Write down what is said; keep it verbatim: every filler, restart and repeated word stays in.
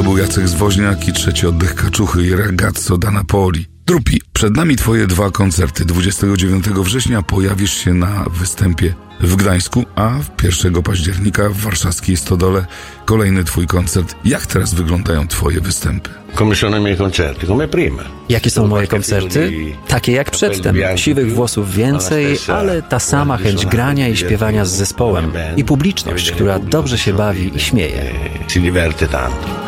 był Jacek Zwoźniak i Trzeci oddech Kaczuchy i Ragazzo da Napoli. Drupi, przed nami twoje dwa koncerty. dwudziestego dziewiątego września pojawisz się na występie w Gdańsku, a pierwszego października w warszawskiej Stodole kolejny twój koncert. Jak teraz wyglądają twoje występy? Come sono i miei concerti? Come prima. Jakie są moje koncerty? Takie jak przedtem. Siwych włosów więcej, ale ta sama chęć grania i śpiewania z zespołem. I publiczność, która dobrze się bawi i śmieje. Si diverte tanto.